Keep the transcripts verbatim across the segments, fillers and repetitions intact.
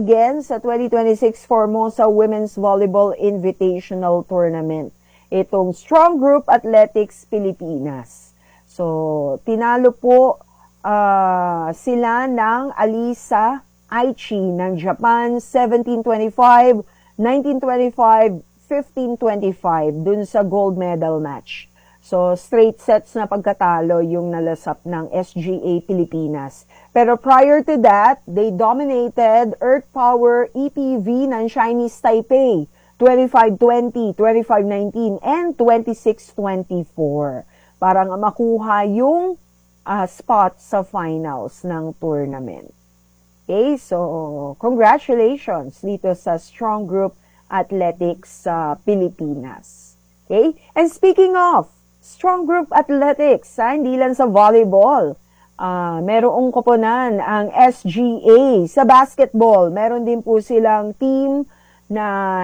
again sa twenty twenty-six Formosa Women's Volleyball Invitational Tournament. Itong Strong Group Athletics Pilipinas. So, tinalo po uh, sila ng Alisa Aichi ng Japan, seventeen twenty-five, nineteen twenty-five, fifteen twenty-five dun sa gold medal match. So, straight sets na pagkatalo yung nalasap ng S G A Pilipinas. Pero prior to that, they dominated Earth Power E P V ng Chinese Taipei, twenty-five twenty, twenty-five nineteen, and twenty-six twenty-four. Para nga makuha yung uh, spot sa finals ng tournament. Okay, so congratulations dito sa Strong Group Athletics sa uh, Pilipinas. Okay, and speaking of Strong Group Athletics, ha, hindi lang sa volleyball. Uh, merong koponan ang S G A sa basketball. Meron din po silang team na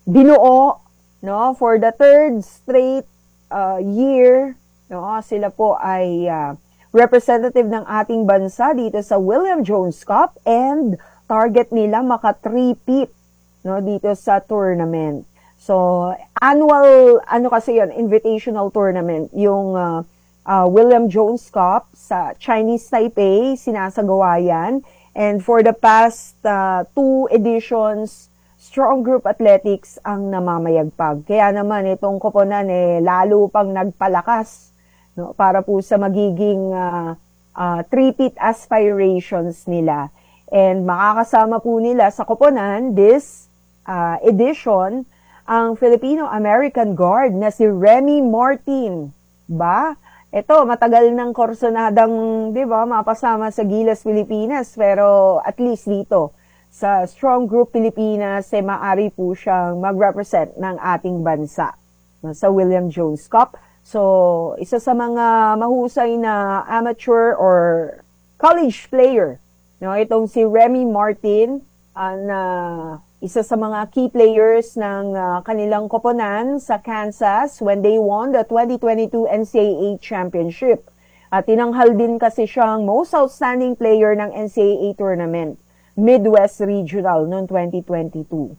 binuo, no, for the third straight uh, year. No, sila po ay uh, representative ng ating bansa dito sa William Jones Cup and target nila maka-three-peat, no, dito sa tournament. So, annual, ano kasi yun, invitational tournament, yung uh, uh, William Jones Cup sa Chinese Taipei, sinasagawa yan. And for the past uh, two editions, Strong Group Athletics ang namamayagpag. Kaya naman itong koponan eh, lalo pang nagpalakas, no, para po sa magiging uh, uh, three-peat aspirations nila. And makakasama po nila sa koponan this uh, edition ang Filipino-American Guard na si Remy Martin. Ba? Ito, matagal ng korsonadang, di ba, mapasama sa Gilas Pilipinas, pero at least dito, sa Strong Group Pilipinas, eh, maari po siyang mag-represent ng ating bansa no, sa William Jones Cup. So, isa sa mga mahusay na amateur or college player, no, itong si Remy Martin, uh, na isa sa mga key players ng uh, kanilang koponan sa Kansas when they won the twenty twenty-two N C A A Championship. At tinanghal din kasi siyang most outstanding player ng N C A A tournament, Midwest Regional noong twenty twenty-two.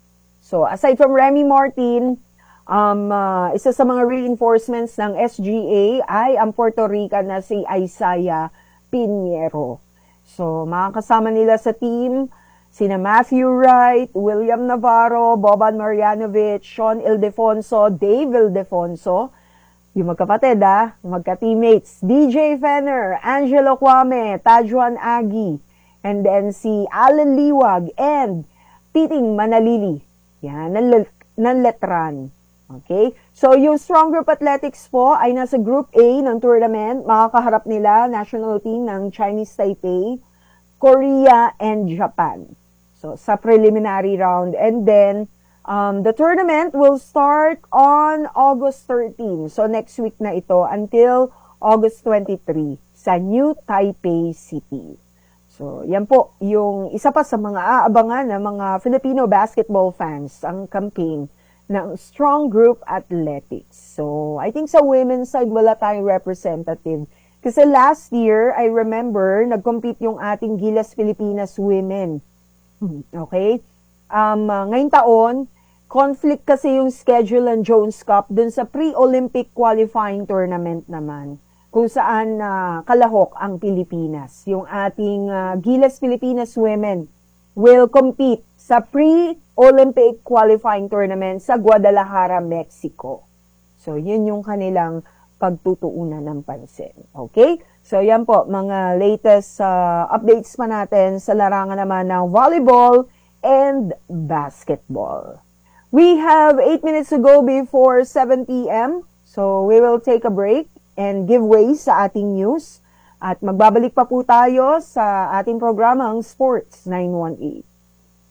So, aside from Remy Martin, um, uh, isa sa mga reinforcements ng S G A ay ang Puerto Rican na si Isaiah Pinheiro. So, makakasama nila sa team sina Matthew Wright, William Navarro, Boban Marjanovic, Sean Ildefonso, Dave Ildefonso, yung magkapatid ah, magka-teammates, D J Fenner, Angelo Kwame, Tajuan Agi, and then si Alan Liwag, and Titing Manalili. Yan, ng, ng letran. Okay? So, yung Strong Group Athletics po ay nasa Group A ng tournament. Makakaharap nila national team ng Chinese Taipei, Korea, and Japan. So, sa preliminary round. And then, um, the tournament will start on August thirteenth. So, next week na ito until August twenty-third sa New Taipei City. So, yan po yung isa pa sa mga aabangan ng mga Filipino basketball fans, ang campaign ng Strong Group Athletics. So, I think sa women's side, wala tayong representative. Kasi last year, I remember, nag-compete yung ating Gilas Pilipinas women. Okay? Um, uh, ngayong taon, conflict kasi yung schedule ng Jones Cup dun sa pre-Olympic qualifying tournament naman, kung saan uh, kalahok ang Pilipinas. Yung ating uh, Gilas Pilipinas women will compete sa pre-Olympic qualifying tournament sa Guadalajara, Mexico. So, yun yung kanilang pagtutuunan ng pansin. Okay? So, yan po, mga latest uh, updates pa natin sa larangan naman ng volleyball and basketball. We have eight minutes to go before seven p m So, we will take a break and give way sa ating news. At magbabalik pa po tayo sa ating programang Sports nine one eight.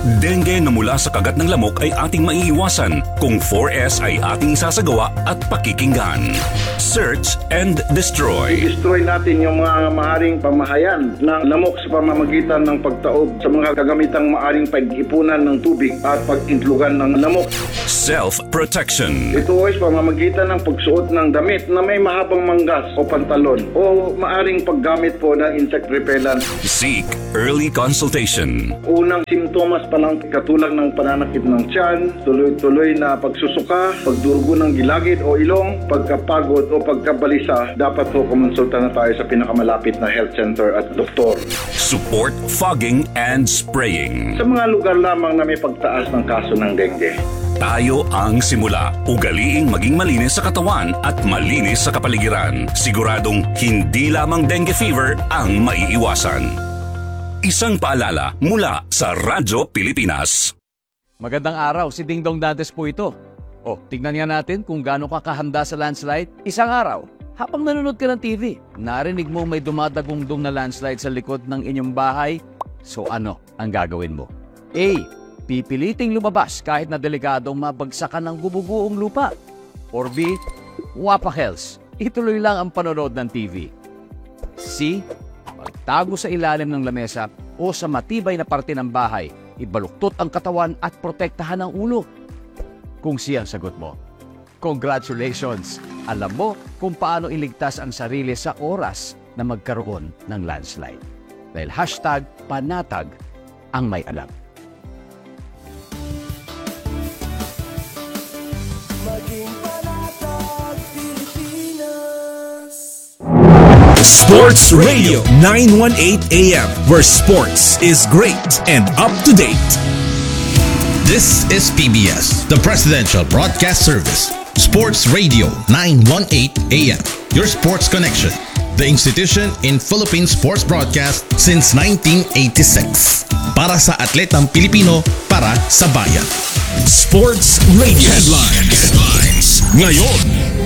Dengue na mula sa kagat ng lamok ay ating maiiwasan kung four S ay ating isasagawa at pakikinggan. Search and destroy. I-destroy natin yung mga maaaring pamahayan ng lamok sa pamamagitan ng pagtaob sa mga kagamitang maaaring pag-ipunan ng tubig at pag-intlugan ng lamok. Self-protection. Ito ay sa pamamagitan ng pagsuot ng damit na may mahabang manggas o pantalon o maaaring paggamit po ng insect repellent. Seek early consultation. Unang simptomas pa lang katulad ng pananakit ng tiyan, tuloy-tuloy na pagsusuka, pagdurugo ng gilagid o ilong, pagkapagod o pagkabalisa, dapat po kumonsulta na tayo sa pinakamalapit na health center at doktor. Support fogging and spraying. Sa mga lugar lamang na may pagtaas ng kaso ng dengue, tayo ang simula. Ugaliing maging malinis sa katawan at malinis sa kapaligiran. Siguradong hindi lamang dengue fever ang maiiwasan. Isang paalala mula sa Radyo Pilipinas. Magandang araw, si Dingdong Dantes po ito. O, tignan nga natin kung gaano ka kahanda sa landslide. Isang araw, habang nanonood ka ng T V, narinig mo may dumadagungdong na landslide sa likod ng inyong bahay. So ano ang gagawin mo? A. Pipiliting lumabas kahit na delikadong mabagsakan ng bububuong lupa. Or B. Wapakels, ituloy lang ang panonood ng T V. C. Magtago sa ilalim ng lamesa o sa matibay na parte ng bahay, ibaluktot ang katawan at protektahan ang ulo. Kung siya ang sagot mo, congratulations! Alam mo kung paano iligtas ang sarili sa oras na magkaroon ng landslide. Dahil hashtag panatag ang may alam. Sports Radio nine eighteen A M, where sports is great and up to date. This is P B S, the Presidential Broadcast Service. Sports Radio nine eighteen A M, your sports connection. The institution in Philippine sports broadcast since nineteen eighty-six. Para sa atletang Pilipino, para sa bayan. Sports Radio Headlines. Headlines. Ngayon.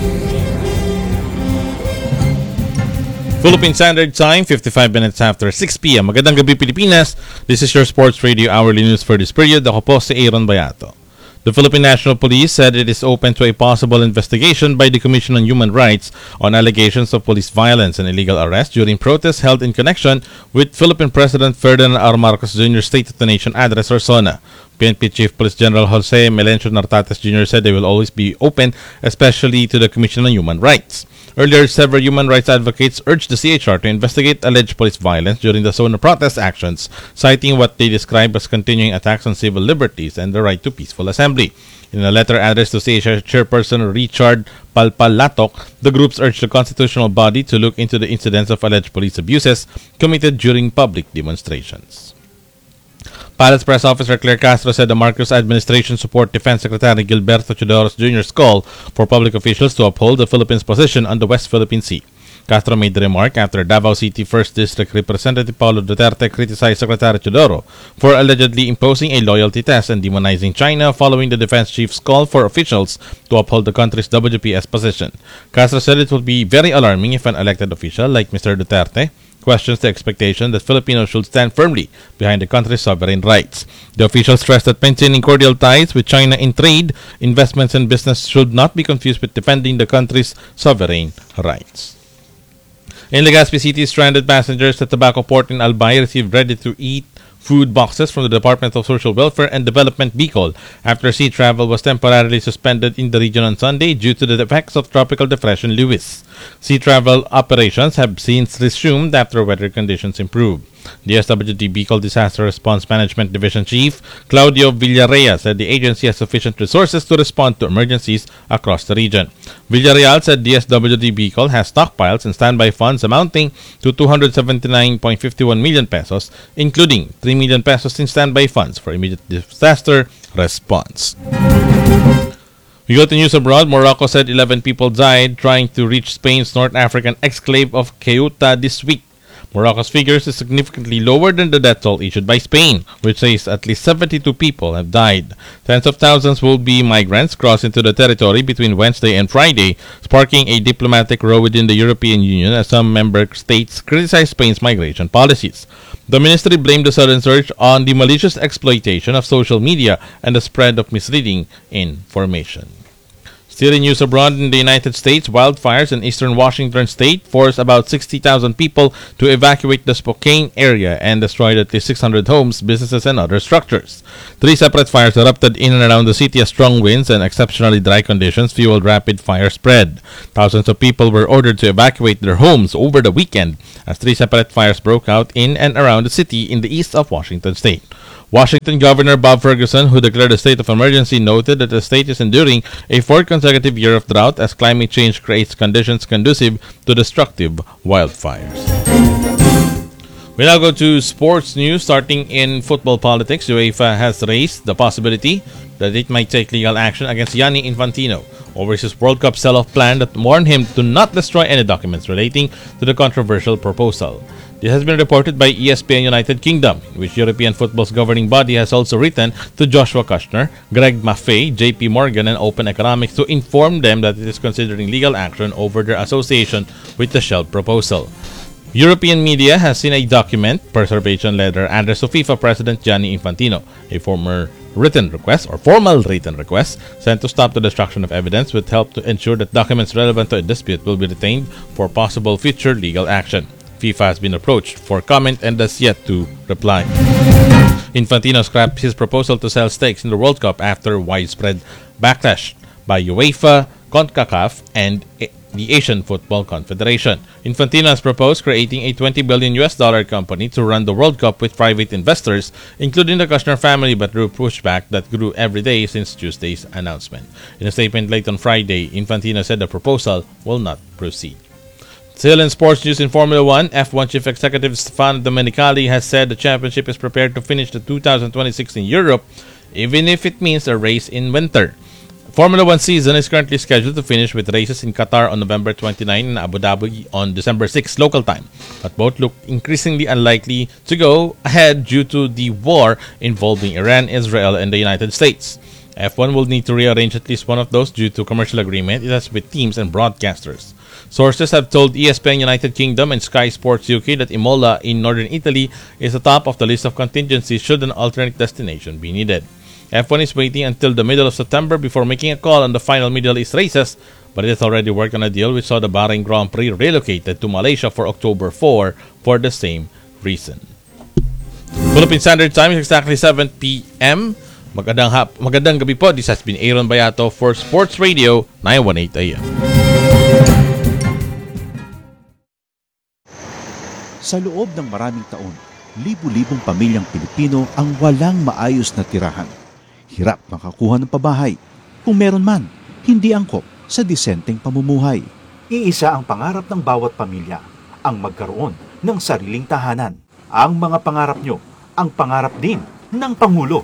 Philippine Standard Time, fifty-five minutes after six p m Magandang gabi, Pilipinas. This is your Sports Radio Hourly News for this period. Ako po si Aaron Bayato. The Philippine National Police said it is open to a possible investigation by the Commission on Human Rights on allegations of police violence and illegal arrest during protests held in connection with Philippine President Ferdinand R. Marcos Junior's State of the Nation address or SONA. P N P Chief Police General Jose Melencio Nartates Junior said they will always be open, especially to the Commission on Human Rights. Earlier, several human rights advocates urged the C H R to investigate alleged police violence during the SONA protest actions, citing what they describe as continuing attacks on civil liberties and the right to peaceful assembly. In a letter addressed to C H R Chairperson Richard Palpalatok, the groups urged the constitutional body to look into the incidents of alleged police abuses committed during public demonstrations. Palace Press Officer Claire Castro said the Marcos administration support Defense Secretary Gilberto Teodoros Junior's call for public officials to uphold the Philippines' position on the West Philippine Sea. Castro made the remark after Davao City first District Representative Paulo Duterte criticized Secretary Teodoro for allegedly imposing a loyalty test and demonizing China following the defense chief's call for officials to uphold the country's W P S position. Castro said it would be very alarming if an elected official like Mister Duterte questions the expectation that Filipinos should stand firmly behind the country's sovereign rights. The official stressed that maintaining cordial ties with China in trade, investments, and business should not be confused with defending the country's sovereign rights. In Legazpi City, stranded passengers at Tobacco Port in Albay received ready-to-eat food boxes from the Department of Social Welfare and Development Bicol after sea travel was temporarily suspended in the region on Sunday due to the effects of Tropical Depression Lewis. Sea travel operations have since resumed after weather conditions improved. The S W D Bicol Disaster Response Management Division Chief Claudio Villarreal said the agency has sufficient resources to respond to emergencies across the region. Villarreal said D S W D Bicol has stockpiles and standby funds amounting to two hundred seventy-nine point five one million pesos, including three million pesos in standby funds for immediate disaster response. We go to news abroad. Morocco said eleven people died trying to reach Spain's North African exclave of Ceuta this week. Morocco's figures is significantly lower than the death toll issued by Spain, which says at least seventy-two people have died. Tens of thousands will be migrants crossed into the territory between Wednesday and Friday, sparking a diplomatic row within the European Union as some member states criticize Spain's migration policies. The ministry blamed the sudden surge on the malicious exploitation of social media and the spread of misleading information. Still in news abroad, in the United States, wildfires in eastern Washington state forced about sixty thousand people to evacuate the Spokane area and destroyed at least six hundred homes, businesses, and other structures. Three separate fires erupted in and around the city as strong winds and exceptionally dry conditions fueled rapid fire spread. Thousands of people were ordered to evacuate their homes over the weekend as three separate fires broke out in and around the city in the east of Washington state. Washington Governor Bob Ferguson, who declared a state of emergency, noted that the state is enduring a fourth consecutive year of drought as climate change creates conditions conducive to destructive wildfires. We now go to sports news. Starting in football politics, UEFA has raised the possibility that it might take legal action against Gianni Infantino over his World Cup sell-off plan that warned him to not destroy any documents relating to the controversial proposal. This has been reported by E S P N United Kingdom, which European football's governing body has also written to Joshua Kushner, Greg Maffei, J P Morgan, and Open Economics to inform them that it is considering legal action over their association with the shelved proposal. European media has seen a document, preservation letter, addressed to FIFA President Gianni Infantino, a former written request or formal written request sent to stop the destruction of evidence would help to ensure that documents relevant to a dispute will be retained for possible future legal action. FIFA has been approached for comment and has yet to reply. Infantino scrapped his proposal to sell stakes in the World Cup after widespread backlash by UEFA, CONCACAF, and the Asian Football Confederation. Infantino has proposed creating a twenty billion U S dollar company to run the World Cup with private investors, including the Kushner family, but drew pushback that grew every day since Tuesday's announcement. In a statement late on Friday, Infantino said the proposal will not proceed. Still in sports news, in Formula One, F one Chief Executive Stefano Domenicali has said the championship is prepared to finish the two thousand twenty-six in Europe, even if it means a race in winter. Formula One season is currently scheduled to finish with races in Qatar on November twenty-ninth and Abu Dhabi on December sixth local time, but both look increasingly unlikely to go ahead due to the war involving Iran, Israel, and the United States. F one will need to rearrange at least one of those due to commercial agreement it has with teams and broadcasters. Sources have told E S P N United Kingdom and Sky Sports U K that Imola in northern Italy is the top of the list of contingencies should an alternate destination be needed. F one is waiting until the middle of September before making a call on the final Middle East races, but it has already worked on a deal which saw the Bahrain Grand Prix relocated to Malaysia for October fourth for the same reason. Philippine Standard Time is exactly seven p.m. Magandang, hap- magandang gabi po. This has been Aaron Bayato for Sports Radio nine eighteen A M. Sa loob ng maraming taon, libu-libong pamilyang Pilipino ang walang maayos na tirahan. Hirap makakuha ng pabahay. Kung meron man, hindi angkop sa disenteng pamumuhay. Iisa ang pangarap ng bawat pamilya, ang magkaroon ng sariling tahanan. Ang mga pangarap nyo, ang pangarap din ng Pangulo.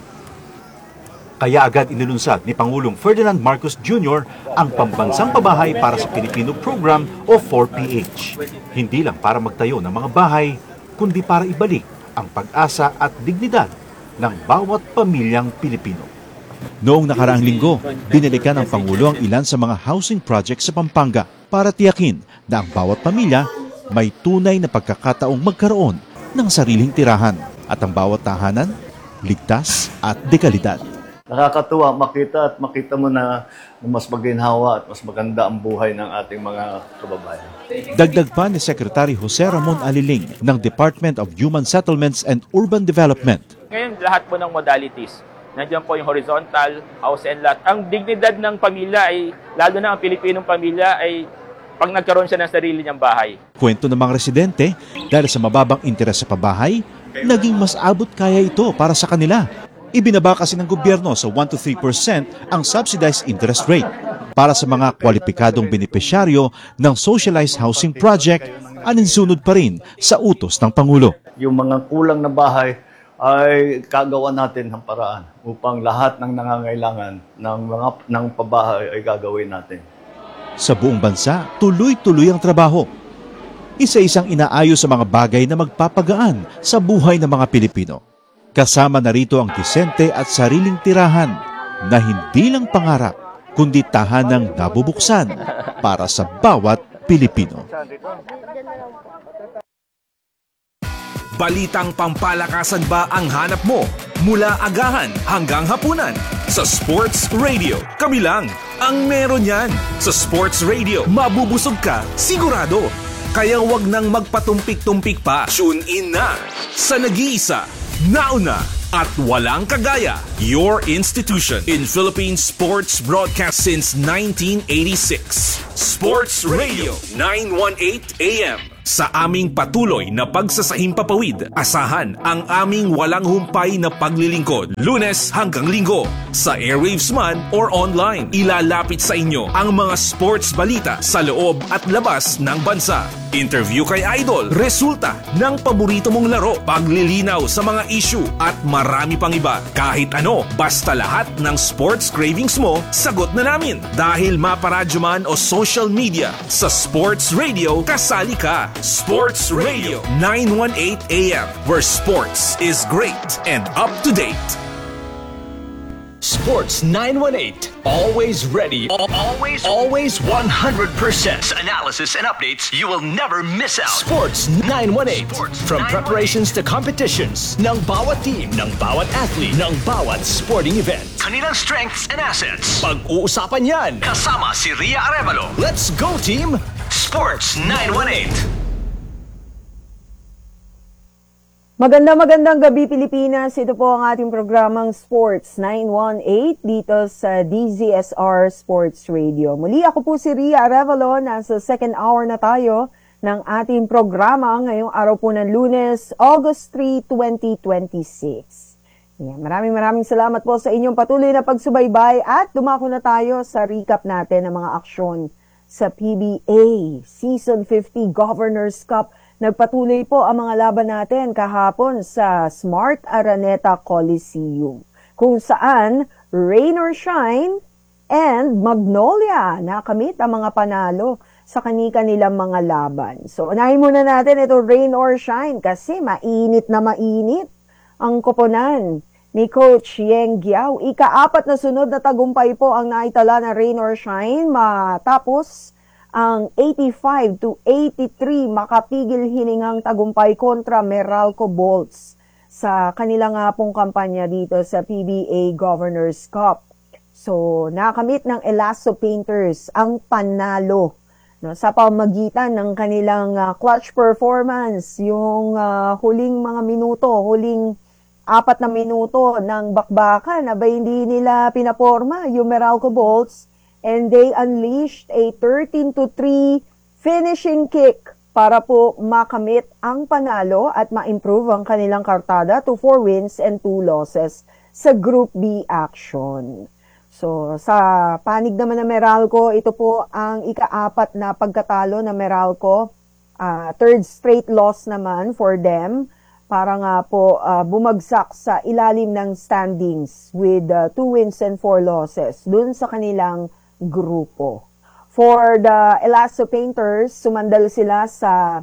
Kaya agad inilunsad ni Pangulong Ferdinand Marcos Junior ang Pambansang Pabahay para sa Pilipino Program o four P H. Hindi lang para magtayo ng mga bahay, kundi para ibalik ang pag-asa at dignidad ng bawat pamilyang Pilipino. Noong nakaraang linggo, binalikan ng Pangulo ang ilan sa mga housing projects sa Pampanga para tiyakin na ang bawat pamilya may tunay na pagkakataong magkaroon ng sariling tirahan at ang bawat tahanan ligtas at dekalidad. Nakakatuwa makita at makita mo na mas maginhawa at mas maganda ang buhay ng ating mga kababayan. Dagdag pa ni Secretary Jose Ramon Aliling ng Department of Human Settlements and Urban Development. Ngayon, lahat po ng modalities. Nandiyan po yung horizontal, house and lot. Ang dignidad ng pamilya ay, lalo na ang Pilipinong pamilya, ay pag nagkaroon siya ng sarili niyang bahay. Kwento ng mga residente, dahil sa mababang interes sa pabahay, naging mas abot kaya ito para sa kanila. Ibinaba kasi ng gobyerno sa one to three percent ang subsidized interest rate para sa mga kwalipikadong benepisyaryo ng Socialized Housing Project, aninsunod pa rin sa utos ng Pangulo. Yung mga kulang na bahay ay kagawa natin ng paraan upang lahat ng nangangailangan ng mga ng pabahay ay gagawin natin. Sa buong bansa, tuloy-tuloy ang trabaho. Isa-isang inaayos sa mga bagay na magpapagaan sa buhay ng mga Pilipino. Kasama na rito ang disente at sariling tirahan na hindi lang pangarap, kundi tahanang nabubuksan para sa bawat Pilipino. Balitang pampalakasan ba ang hanap mo? Mula agahan hanggang hapunan. Sa Sports Radio, kami lang ang meron yan. Sa Sports Radio, mabubusog ka, sigurado. Kaya wag nang magpatumpik-tumpik pa. Tune in na sa nag-iisa, nauna, at walang kagaya. Your institution in Philippine sports broadcast since nineteen eighty-six. Sports Radio nine eighteen A M. Sa aming patuloy na pagsasahimpapawid, asahan ang aming walang humpay na paglilingkod, Lunes hanggang Linggo, sa airwaves man or online. Ilalapit sa inyo ang mga sports balita sa loob at labas ng bansa. Interview kay Idol, resulta ng paborito mong laro, paglilinaw sa mga issue at marami pang iba. Kahit ano, basta lahat ng sports cravings mo, sagot na namin. Dahil maparadyo man o social media, sa Sports Radio, kasali ka. Sports Radio nine eighteen A M, where sports is great and up to date. Sports nine eighteen, always ready, always, always one hundred percent analysis and updates you will never miss out. Sports nine eighteen, Sports from preparations to competitions, ng bawat team, ng bawat athlete, ng bawat sporting event. Kanilang strengths and assets. Pag-uusapan yan. Kasama si Ria Arevalo. Let's go team! Sports nine eighteen. Maganda magandang gabi Pilipinas. Ito po ang ating programang Sports nine eighteen dito sa D Z S R Sports Radio. Muli ako po si Ria Arevalo. Nasa second hour na tayo ng ating programa ngayong araw po ng Lunes, August third, twenty twenty-six. Yeah, maraming maraming salamat po sa inyong patuloy na pagsubaybay at dumako na tayo sa recap natin ng mga aksyon sa P B A Season fifty Governors Cup. Nagpatuloy po ang mga laban natin kahapon sa Smart Araneta Coliseum, kung saan rain or shine and Magnolia nakamit ang mga panalo sa kani-kanilang mga laban. So unahin muna natin ito rain or shine kasi mainit na mainit ang koponan ni Coach Yeng Guiao. Ika-apat na sunod na tagumpay po ang naitala na rain or shine matapos ang eighty-five to eighty-three makapigil hiningang tagumpay kontra Meralco Bolts sa kanila nga pong kampanya dito sa P B A Governors Cup. So, nakamit ng Elasto Painters ang panalo, no, sa pamagitan ng kanilang uh, clutch performance, yung uh, huling mga minuto, huling apat na minuto ng bakbakan, abay hindi nila pinaporma yung Meralco Bolts. And they unleashed a thirteen to three finishing kick para po makamit ang panalo at ma-improve ang kanilang kartada to four wins and two losses sa Group B action. So, sa panig naman ng Meralco, ito po ang ika-apat na pagkatalo ng Meralco. Uh, third straight loss naman for them para nga po uh, bumagsak sa ilalim ng standings with uh, two wins and four losses dun sa kanilang grupo. For the Elasto Painters, sumandal sila sa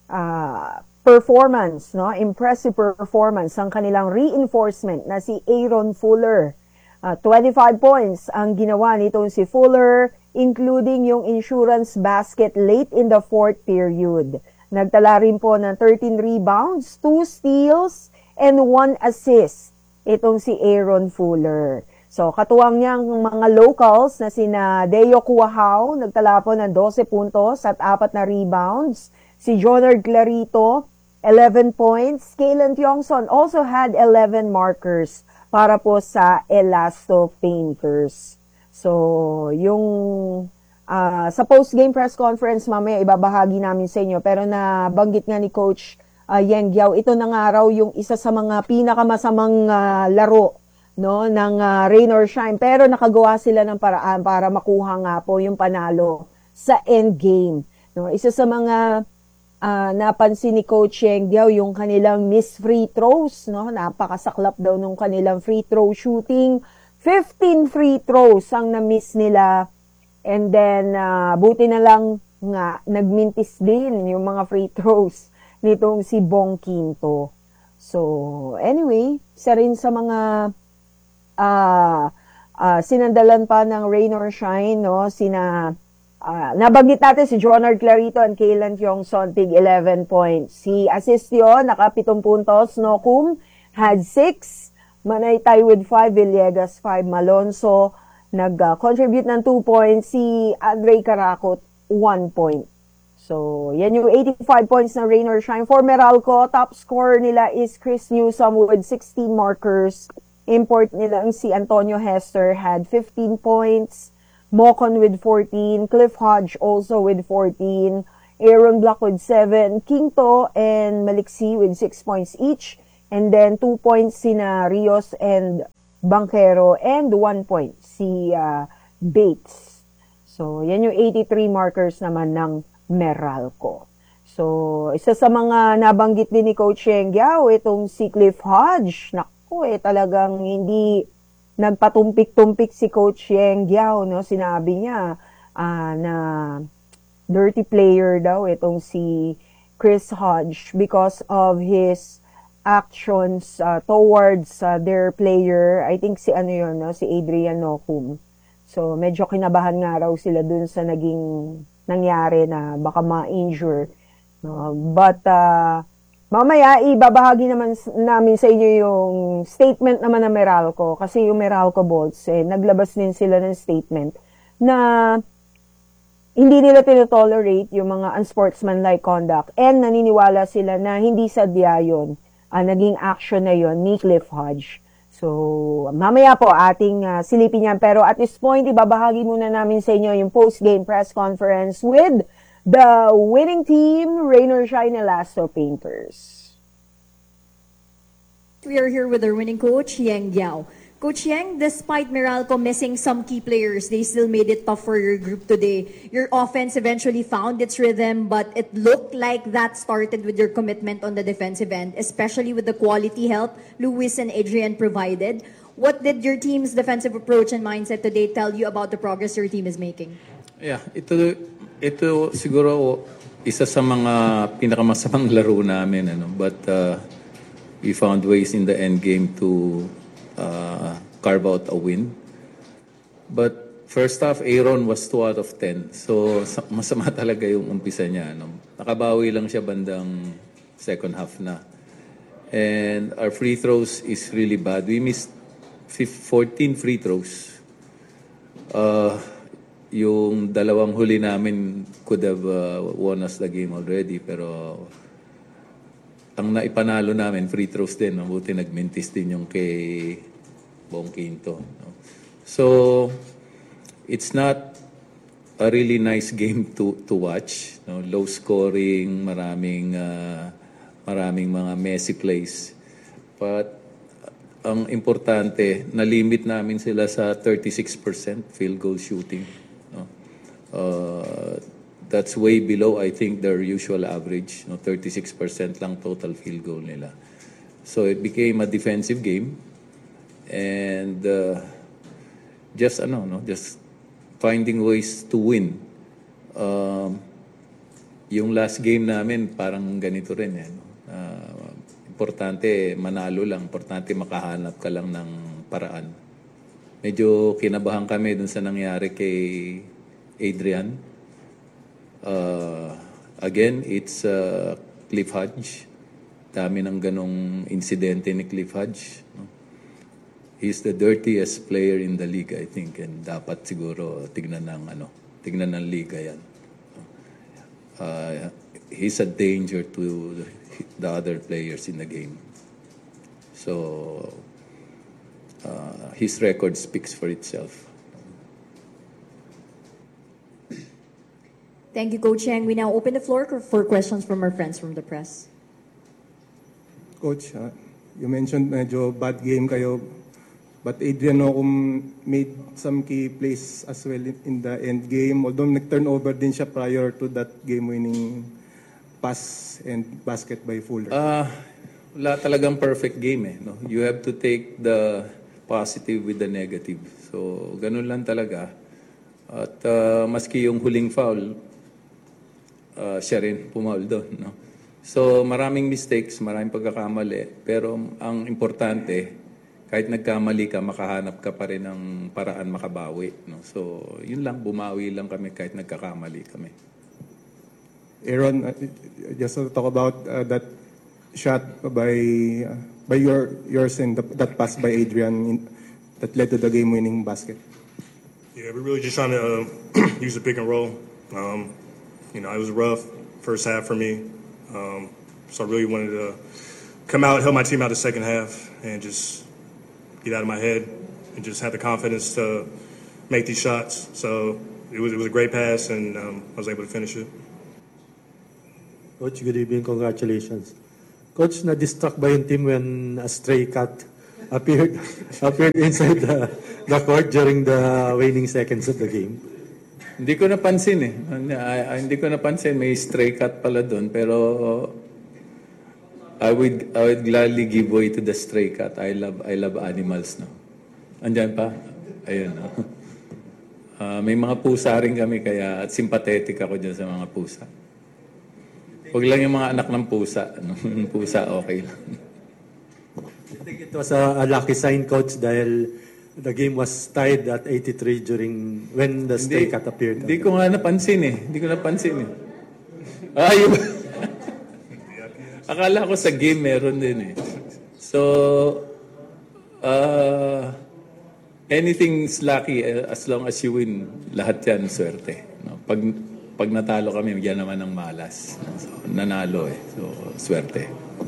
uh, performance, no? Impressive performance ang kanilang reinforcement na si Aaron Fuller. Uh, twenty-five points ang ginawa nitong si Fuller, including yung insurance basket late in the fourth period. Nagtala rin po ng thirteen rebounds, two steals, and one assist itong si Aaron Fuller. So, katuwang niyang mga locals na sina Deo Cuajao, nagtala po ng twelve puntos at apat na rebounds. Si Jonard Clarito, eleven points. Kalen Tiongson also had eleven markers para po sa Elasto Painters. So, yung uh, sa post-game press conference mamaya ibabahagi namin sa inyo. Pero nabanggit nga ni Coach uh, Yeng Guiao, ito na nga raw yung isa sa mga pinakamasamang uh, laro, no, ng uh, rain or shine, pero nakagawa sila ng paraan para makuha nga po yung panalo sa end game, no. Isa sa mga uh, napansin ni Coach Yeng Guiao yung kanilang miss free throws, no, napakasaklap daw nung kanilang free throw shooting. fifteen free throws ang na-miss nila, and then uh, buti na lang nga nagmintis din yung mga free throws nitong si Bong Quinto. So anyway, isa rin sa mga Uh, uh, sinandalan pa ng rain or shine, no, sina Uh, nabanggit natin si Jonard Clarito and Kaylan Tiongson, tig eleven points. Si Asistio, naka pitong puntos. Nokum had six. Manaytay with five. Villegas five. Malonzo nag-contribute uh, ng two points. Si Andre Caracot, one point. So, yan yung eighty-five points na rain or shine. For Meralco, top scorer nila is Chris Newsom with sixteen markers. Import nila ang si Antonio Hester had fifteen points. Mocon with fourteen, Cliff Hodge also with fourteen, Aaron Black with seven, Quinto and Maliksi with six points each, and then two points sina Rios and Banquero, and one point si uh, Bates. So, yan yung eighty-three markers naman ng Meralco. So, isa sa mga nabanggit din ni Coach Yeng Giao, itong si Cliff Hodge. Naku, eh, talagang hindi nagpatumpik-tumpik si Coach Yeng Giao, no? Sinabi niya uh, na dirty player daw itong si Chris Hodge because of his actions uh, towards uh, their player. I think si ano yun, no? Si Adrian Nokum. So, medyo kinabahan nga raw sila dun sa naging nangyari na baka ma-injure. No? But, uh, mamaya, ibabahagi naman namin sa inyo yung statement naman ng Meralco. Kasi yung Meralco Bolts, eh, naglabas din sila ng statement na hindi nila tinotolerate yung mga unsportsmanlike conduct and naniniwala sila na hindi sadya yun, uh, naging action na yun ni Cliff Hodge. So, mamaya po ating uh, silipin yan. Pero at this point, ibabahagi muna namin sa inyo yung post-game press conference with the winning team, Rain or Shine Elasto Painters. We are here with our winning coach, Yeng Giao. Coach Yeng, despite Meralco missing some key players, they still made it tough for your group today. Your offense eventually found its rhythm, but it looked like that started with your commitment on the defensive end, especially with the quality help Luis and Adrian provided. What did your team's defensive approach and mindset today tell you about the progress your team is making? Yeah, ito ito siguro isa sa mga pinakamasamang laro namin, ano, but uh, we found ways in the end game to uh, carve out a win. But first half, Aaron was two out of ten. So masama talaga yung umpisa niya, ano. Nakabawi lang siya bandang second half na. And our free throws is really bad. We missed fourteen free throws. Uh, yung dalawang huli namin could have uh, won us the game already, pero ang naipanalo namin free throws din. Mabuti nagmintis din yung kay Bong Quinto. No? So it's not a really nice game to to watch. No? Low scoring, maraming uh, maraming mga messy plays. But ang importante, na-limit namin sila sa thirty-six percent field goal shooting. No? Uh, that's way below, I think, their usual average. No? thirty-six percent lang total field goal nila. So it became a defensive game. And uh, just, ano, no? just finding ways to win. Um, yung last game namin, parang ganito rin. Eh, no? Uh, importante manalo lang, importante makahanap ka lang ng paraan. Medyo kinabahan kami dun sa nangyari kay Adrian. Uh, again, it's uh, Cliff Hodge. Dami ng ganong insidente ni Cliff Hodge. No? He's the dirtiest player in the league, I think, and dapat siguro tignan ng ano, tignan ng liga yan. Uh, he's a danger to the, the other players in the game. So uh, his record speaks for itself. Thank you, Coach Yeng. We now open the floor for questions from our friends from the press. Coach, uh, you mentioned medyo bad game kayo, but Adrian Nokum made some key plays as well in the end game. Although nag-turnover din siya prior to that game-winning pass and basket by Fuller. Uh, wala talagang perfect game eh. No? You have to take the positive with the negative. So, ganun lang talaga. At uh, maski yung huling foul, uh, siya rin pumaul doon. No? So, maraming mistakes, maraming pagkakamali. Pero ang importante, kahit nagkamali ka, makahanap ka pa rin ng paraan makabawi. No? So, yun lang, bumawi lang kami kahit nagkakamali kami. Aaron, uh, just to talk about uh, that shot by uh, by your yours and the, that pass by Adrian in, that led to the game-winning basket. Yeah, we're really just trying to uh, use the pick and roll. Um, you know, it was rough first half for me, um, so I really wanted to come out, help my team out the second half, and just get out of my head and just have the confidence to make these shots. So it was it was a great pass, and um, I was able to finish it. Coach, good evening. Congratulations. Coach, na-distract ba yung team when a stray cat appeared appeared inside the, the court during the waning seconds of the game? Hindi ko napansin eh. Uh, hindi ko napansin. May stray cat pala doon. Pero I would, I would gladly give way to the stray cat. I love, I love animals. No? Andyan pa? Ayun. No? Uh, may mga pusa rin kami kaya at sympathetic ako dyan sa mga pusa. Huwag lang yung mga anak ng pusa. Ano? Pusa, okay lang. I think it was a, a lucky sign, Coach, dahil the game was tied at eighty-three during when the stray cat appeared. Hindi ko nga napansin eh. Hindi ko napansin eh. Ah, yung... Akala ko sa game meron din eh. So, uh, anything's lucky uh, as long as you win. Lahat yan, swerte. No? Pag... Pag natalo kami, yan naman ng malas. So, nanalo eh. So, swerte.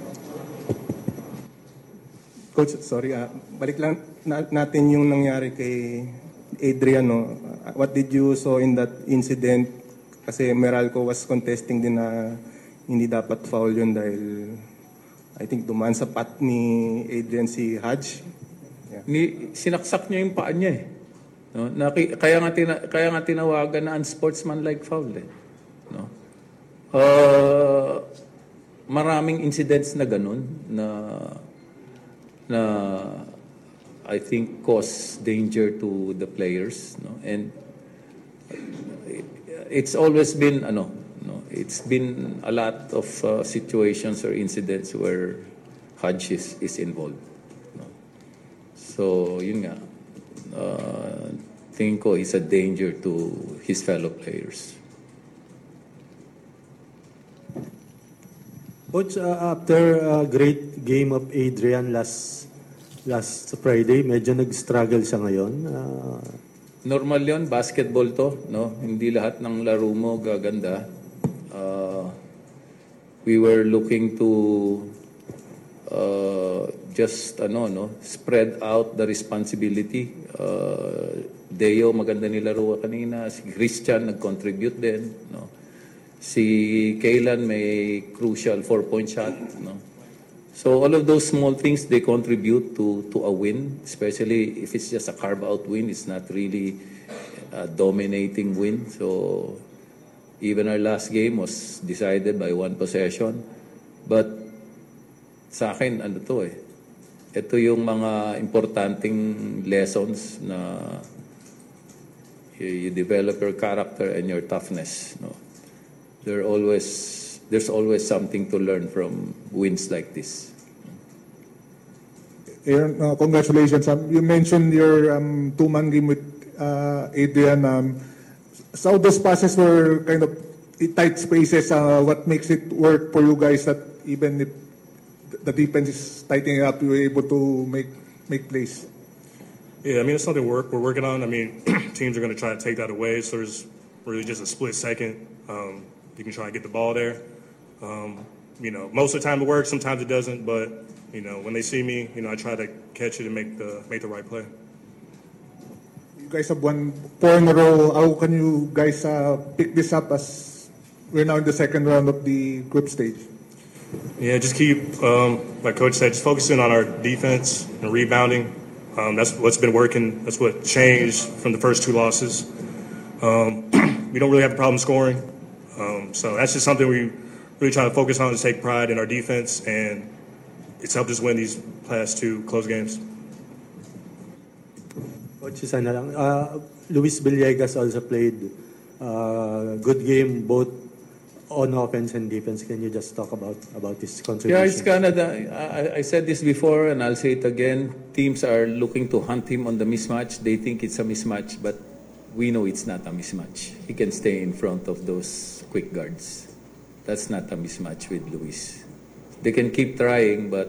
Coach, sorry, uh, balik lang na- natin yung nangyari kay Adrian. No? Uh, what did you saw in that incident? Kasi Meralco was contesting din na hindi dapat foul yun dahil I think dumaan sa pat ni Adrian si Haj. Yeah. Ni, sinaksak niya yung paa niya eh. No, naki, kaya nga tina, kaya nga tinawagan na unsportsmanlike foul eh. No. Uh, maraming incidents na ganun na na I think cause danger to the players, no. And it's always been ano, no, it's been a lot of uh, situations or incidents where Hajj is, is involved. No. So, yun nga. Uh, tingin ko is a danger to his fellow players. Coach, uh, after a great game of Adrian last last Friday, medyo nag-struggle siya ngayon. Uh, Normal yon, basketball to, no? Hindi lahat ng laro mo gaganda. Uh, we were looking to uh, just ano no spread out the responsibility. Uh, Deo maganda nilaro kanina, si Christian nag-contribute din, no. Si Kaylan may crucial four-point shot, no. So all of those small things they contribute to to a win, especially if it's just a carve-out win. It's not really a dominating win. So even our last game was decided by one possession, but sa akin ano to eh. Ito yung mga importanteng lessons na you, you develop your character and your toughness. No? There always, there's always something to learn from wins like this. Aaron, uh, congratulations. Um, you mentioned your um, two-man game with uh, Adrian. Um, so those passes were kind of tight spaces. Uh, what makes it work for you guys that even if the defense is tightening up, you were able to make make plays? Yeah, I mean, it's something we're, we're working on. I mean, teams are going to try to take that away, so there's really just a split second. Um, you can try and get the ball there. Um, you know, most of the time it works, sometimes it doesn't, but, you know, when they see me, you know, I try to catch it and make the make the right play. You guys have won four in a row. How can you guys uh, pick this up as we're now in the second round of the group stage? Yeah, just keep, um, like Coach said, just focusing on our defense and rebounding. Um, that's what's been working. That's what changed from the first two losses. Um, we don't really have a problem scoring. Um, so that's just something we really try to focus on, to take pride in our defense, and it's helped us win these past two close games. Coach, isa na lang. Uh, Luis Villegas also played uh, good game both on offense and defense. Can you just talk about about this contribution? Yeah, it's Canada. I, I said this before and I'll say it again. Teams are looking to hunt him on the mismatch. They think it's a mismatch, but we know it's not a mismatch. He can stay in front of those quick guards. That's not a mismatch with Luis. They can keep trying, but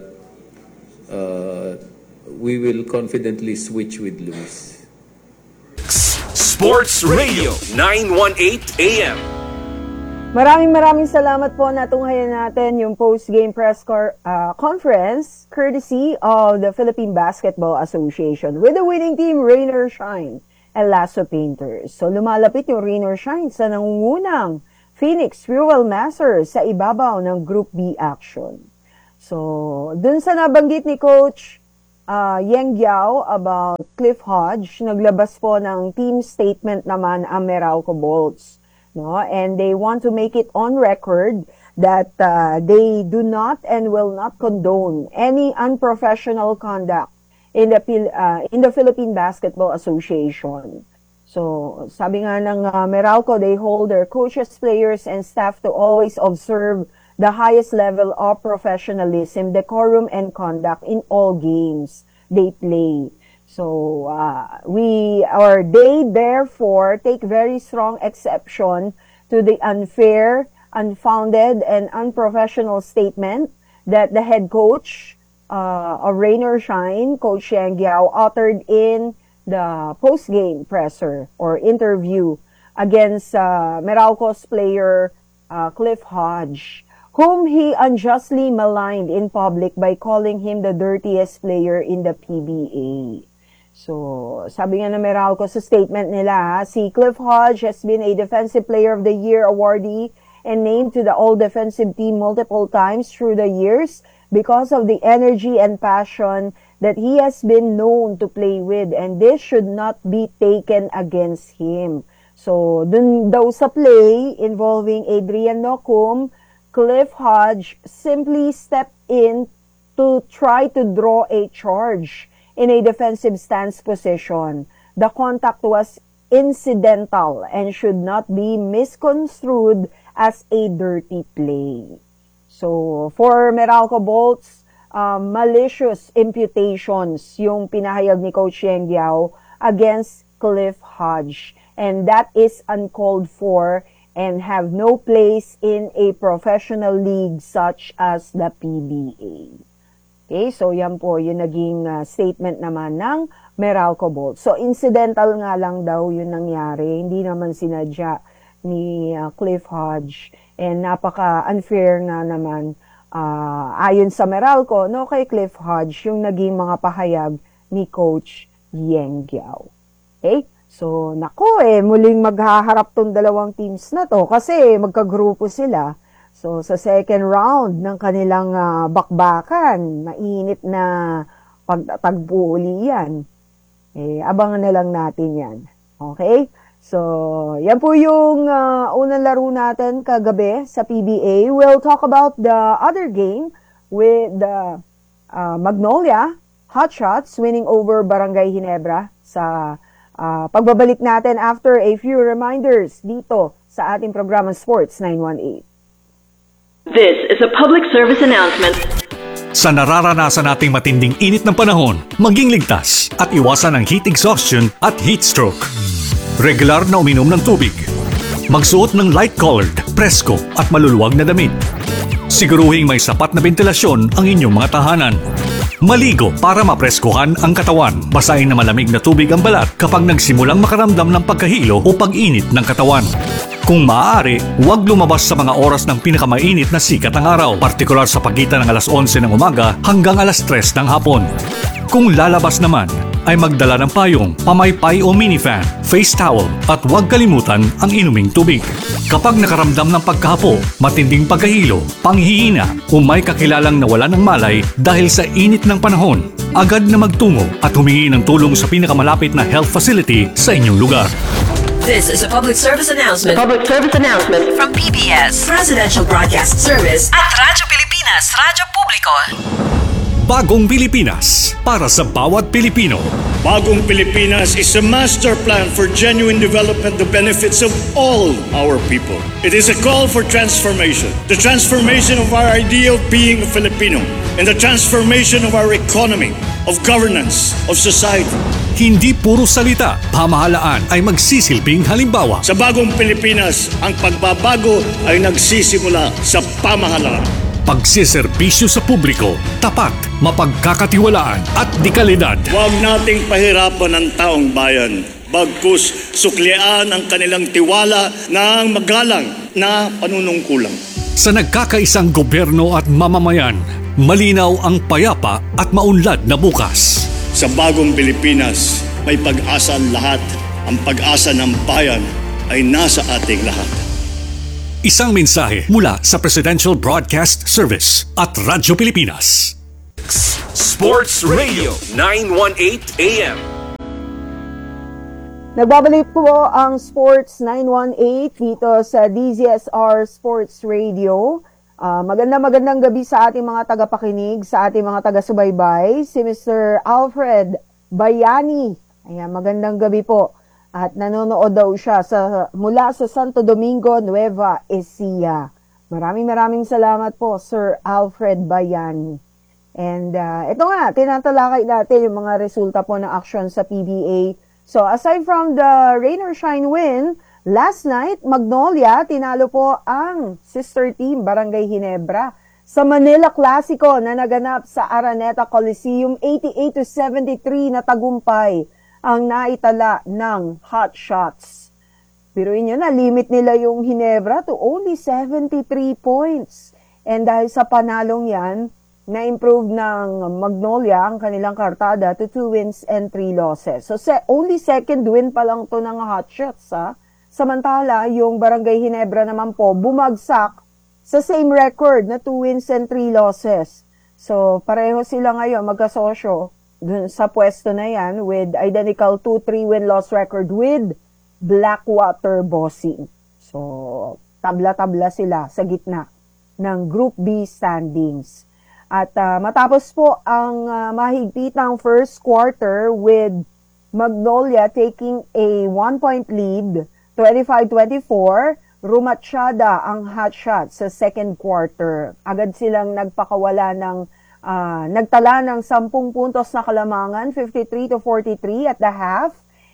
uh, we will confidently switch with Luis. Sports Radio nine eighteen A M. Maraming maraming salamat po, natunghayan natin yung post-game press cor- uh, conference courtesy of the Philippine Basketball Association with the winning team Rain or Shine and Lasso Painters. So lumalapit yung Rain or Shine sa nangungunang Phoenix Fuel Masters sa ibabaw ng Group B action. So dun sa nabanggit ni Coach uh, Yeng Giao about Cliff Hodge, naglabas po ng team statement naman ang Meralco Bolts. No, and they want to make it on record that uh, they do not and will not condone any unprofessional conduct in the uh, in the Philippine Basketball Association. So, sabi nga ng uh, Meralco, they hold their coaches, players, and staff to always observe the highest level of professionalism, decorum, and conduct in all games they play. So, uh, we, or they therefore take very strong exception to the unfair, unfounded, and unprofessional statement that the head coach uh, of Rain or Shine, Coach Yeng Giao, uttered in the post-game presser or interview against uh, Meralco's player uh, Cliff Hodge, whom he unjustly maligned in public by calling him the dirtiest player in the P B A. So, sabi nga na Meralco sa statement nila, si Cliff Hodge has been a Defensive Player of the Year awardee and named to the All-Defensive Team multiple times through the years because of the energy and passion that he has been known to play with, and this should not be taken against him. So, dun daw sa play involving Adrian Nocum, Cliff Hodge simply stepped in to try to draw a charge in a defensive stance position. The contact was incidental and should not be misconstrued as a dirty play. So, for Meralco Bolts, um, malicious imputations yung pinahayag ni Coach Yeng Giao against Cliff Hodge. And that is uncalled for and have no place in a professional league such as the P B A. Okay, so yan po yung naging uh, statement naman ng Meralco Bolts. So, incidental nga lang daw yung nangyari. Hindi naman sinadya ni uh, Cliff Hodge. And napaka-unfair nga naman uh, ayon sa Meralco, no, kay Cliff Hodge, yung naging mga pahayag ni Coach Yeng Giao. Okay? So, naku eh, muling maghaharap tong dalawang teams na to kasi magkagrupo sila. So, sa second round ng kanilang uh, bakbakan, mainit na pagtatagpo uli yan. Eh, abangan na lang natin yan. Okay? So, yan po yung uh, unang laro natin kagabi sa P B A. We'll talk about the other game with the uh, Magnolia Hotshots winning over Barangay Ginebra sa uh, pagbabalik natin after a few reminders dito sa ating programa Sports nine eighteen. This is a public service announcement. Sa nararanasan nating matinding init ng panahon, maging ligtas at iwasan ang heat exhaustion at heat stroke. Regular na uminom ng tubig. Magsuot ng light-colored, presko at maluluwag na damit. Siguruhing may sapat na ventilasyon ang inyong mga tahanan. Maligo para mapreskuhan ang katawan. Basahin na malamig na tubig ang balat kapag nagsimulang makaramdam ng pagkahilo o pag-init ng katawan. Kung maaari, huwag lumabas sa mga oras ng pinakamainit na sikat ng araw, partikular sa pagitan ng alas onse ng umaga hanggang alas tres ng hapon. Kung lalabas naman, ay magdala ng payong, pamaypay o minifan, face towel at huwag kalimutan ang inuming tubig. Kapag nakaramdam ng pagkahapo, matinding pagkahilo, panghihina o may kakilalang nawala ng malay dahil sa init ng panahon, agad na magtungo at humingi ng tulong sa pinakamalapit na health facility sa inyong lugar. This is a public service announcement. Public service announcement from P B S Presidential Broadcast Service at Radyo Pilipinas, Radyo Publiko. Bagong Pilipinas para sa bawat Pilipino. Bagong Pilipinas is a master plan for genuine development that benefits of all our people. It is a call for transformation. The transformation of our idea of being a Filipino and the transformation of our economy, of governance, of society. Hindi puro salita, pamahalaan ay magsisilbing halimbawa. Sa Bagong Pilipinas, ang pagbabago ay nagsisimula sa pamahalaan. Pagsiservisyo sa publiko, tapat, mapagkakatiwalaan at dekalidad. Huwag nating pahirapan ang taong bayan. Bagkus suklian ang kanilang tiwala ng magalang na panunungkulang. Sa nagkakaisang gobyerno at mamamayan, malinaw ang payapa at maunlad na bukas. Sa Bagong Pilipinas, may pag-asa ang lahat. Ang pag-asa ng bayan ay nasa ating lahat. Isang mensahe mula sa Presidential Broadcast Service at Radyo Pilipinas. Sports Radio nine eighteen A M. Nagbabalik po ang Sports nine eighteen dito sa D Z S R Sports Radio. Uh, maganda magandang gabi sa ating mga tagapakinig, sa ating mga taga-subaybay. Si Mister Alfred Bayani. Ayan, magandang gabi po. At nanonood daw siya sa, mula sa Santo Domingo, Nueva Ecija. Maraming maraming salamat po, Sir Alfred Bayani. And uh, ito nga, tinatalakay natin yung mga resulta po ng aksyon sa P B A. So aside from the rain or shine win, last night, Magnolia, tinalo po ang sister team, Barangay Ginebra, sa Manila Clasico na naganap sa Araneta Coliseum, eighty-eight to seventy-three na tagumpay ang naitala ng Hot Shots. Pero inyo na, limit nila yung Ginebra to only seventy-three points. And dahil sa panalong yan, na-improve ng Magnolia ang kanilang kartada to two wins and three losses. So se- only second win pa lang to ng Hot Shots, ha? Samantala, yung Barangay Ginebra naman po, bumagsak sa same record na two wins and three losses. So pareho sila ngayon, magkasosyo dun sa pwesto na yan with identical two three win-loss record with Blackwater Bossing. So, tabla-tabla sila sa gitna ng Group B standings. At uh, matapos po ang uh, mahigpitang first quarter with Magnolia taking a one-point lead, twenty-five twenty-four, rumatsyada ang Hot Shots sa second quarter. Agad silang nagpakawala ng Uh, nagtala ng sampung puntos na kalamangan, fifty-three to forty-three at the half.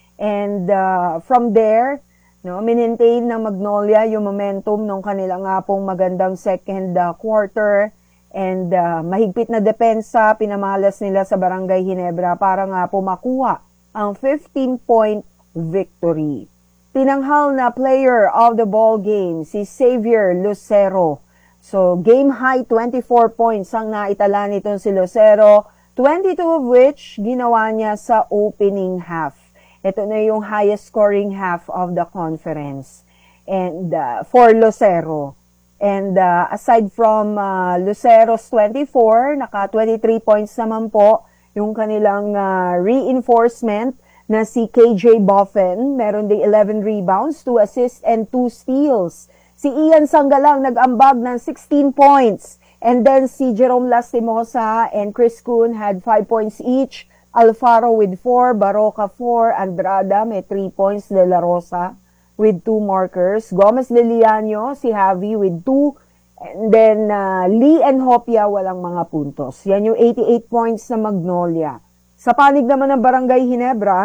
And uh, from there, no, minentain ng Magnolia yung momentum ng kanilang nga pong magandang second uh, quarter. And uh, mahigpit na depensa, pinamalas nila sa Barangay Ginebra para nga po makuha ang fifteen-point victory. Tinanghal na player of the ball game, si Xavier Lucero. So, game high, twenty-four points ang naitala nitong si Lucero, twenty-two of which ginawa niya sa opening half. Ito na yung highest scoring half of the conference and uh, for Lucero. And uh, aside from uh, Lucero's twenty-four, naka twenty-three points naman po yung kanilang uh, reinforcement na si K J Boffen. Meron din eleven rebounds, two assists, and two steals. Si Ian Sanggalang nag-ambag ng sixteen points. And then si Jerome Lastimosa and Chris Kuhn had five points each. Alfaro with four, Baroka four, Andrada may three points, De La Rosa with two markers. Gomez Liliano, si Javi with two. And then uh, Lee and Hopia walang mga puntos. Yan yung eighty-eight points na Magnolia. Sa panig naman ng Barangay Ginebra,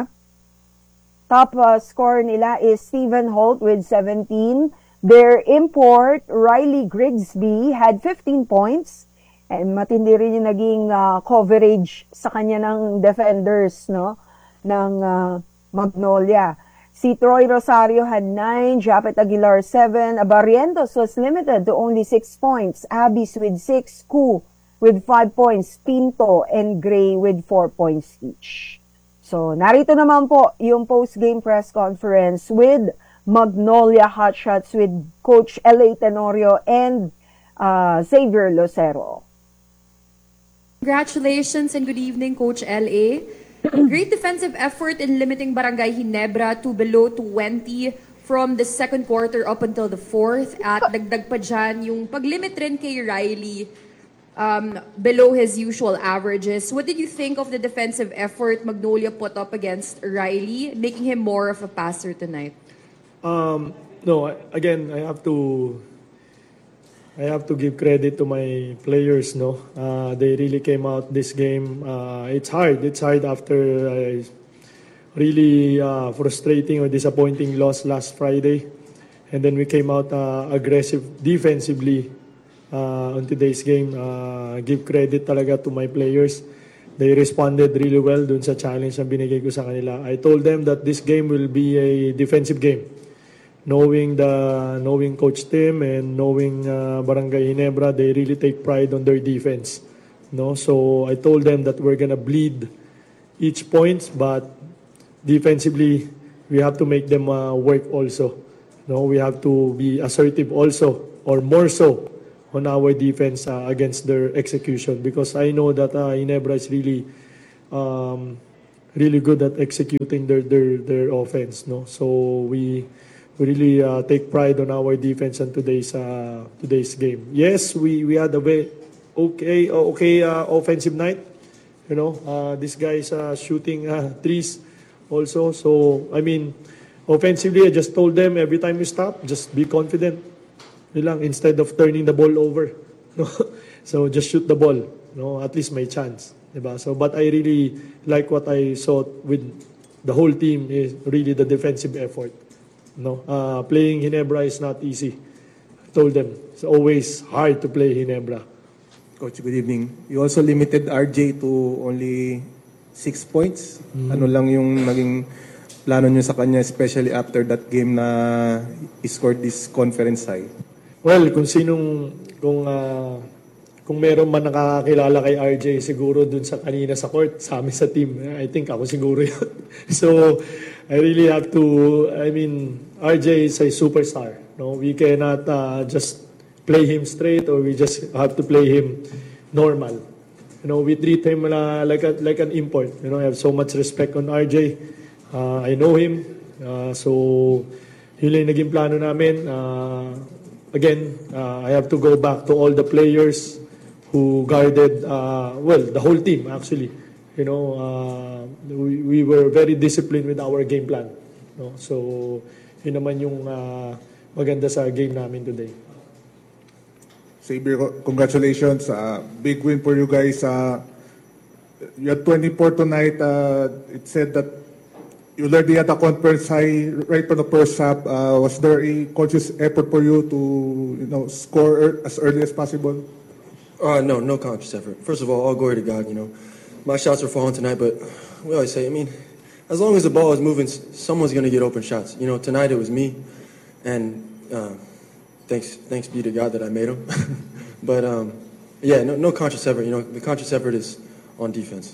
top uh, score nila is Stephen Holt with seventeen. Their import, Riley Grigsby, had fifteen points. And matindi rin yung naging uh, coverage sa kanya ng defenders, no? Ng uh, Magnolia. Si Troy Rosario had nine, Japet Aguilar seven, Barrientos was limited to only six points, Abis with six, Ku with five points, Pinto and Gray with four points each. So, narito naman po yung post-game press conference with Magnolia Hot Shots with Coach L A Tenorio and uh, Xavier Lucero. Congratulations and good evening, Coach L A. Great defensive effort in limiting Barangay Ginebra to below twenty from the second quarter up until the fourth. At dagdag pa dyan, yung paglimit rin kay Riley. um, below his usual averages. What did you think of the defensive effort Magnolia put up against Riley, making him more of a passer tonight? Um, no, I- again, I have to I have to give credit to my players. No, uh, they really came out this game. Uh, it's hard. It's hard after a really uh, frustrating or disappointing loss last Friday, and then we came out uh, aggressive defensively uh, on today's game. Uh, give credit talaga to my players. They responded really well dun sa challenge na binigay ko sa kanila. I told them that this game will be a defensive game. Knowing the knowing Coach Tim and knowing uh, Barangay Ginebra, they really take pride on their defense. No, so I told them that we're gonna bleed each points, but defensively we have to make them uh, work also. No, we have to be assertive also, or more so, on our defense uh, against their execution, because I know that uh, Ginebra is really, um, really good at executing their their their offense. No, so we. We really uh, take pride on our defense on today's uh, today's game. Yes, we, we had a very okay okay uh, offensive night. You know, uh, this guy's uh, shooting uh, threes also. So I mean, offensively, I just told them every time you stop, just be confident. Yun lang, instead of turning the ball over. No? So just shoot the ball. No, at least may chance. Diba? So, but I really like what I saw with the whole team is really the defensive effort. No, uh, playing Ginebra is not easy. I told them it's always hard to play Ginebra. Coach, good evening. You also limited R J to only six points. Ano lang yung naging plano nyo sa kanya, especially after that game na he scored this conference high? Well, kung sinong, kung, uh, kung meron man nakakakilala kay R J, siguro dun sa kanina sa court, sa amin sa team, I think ako siguro yun. So, I really have to, I mean, R J is a superstar. No, we cannot uh, just play him straight, or we just have to play him normal. You know, we treat him uh, like a, like an import. You know, I have so much respect on R J. Uh, I know him. Uh, so, yun lang yung naging plano namin. Uh, again, uh, I have to go back to all the players who guarded, uh, well, the whole team actually. You know, uh, we, we were very disciplined with our game plan. No? So, yun naman yung uh, maganda sa game namin today. Xavier, congratulations. Uh, big win for you guys. Uh, you had twenty-four tonight. Uh, it said that you already had a conference high right from the first half. Uh, was there a conscious effort for you to, you know, score as early as possible? Uh, no, no conscious effort. First of all, all glory to God, you know. My shots are falling tonight, but we always say, I mean, as long as the ball is moving, someone's going to get open shots. You know, tonight it was me, and uh, thanks thanks be to God that I made them. But, um, yeah, no, no conscious effort. You know, the conscious effort is on defense.